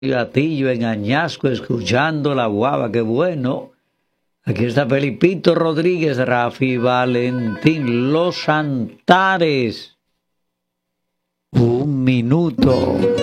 Gatillo en Añasco, escuchando la guava, qué bueno. Aquí está Felipito Rodríguez, Rafi Valentín, Los Antares. Un minuto.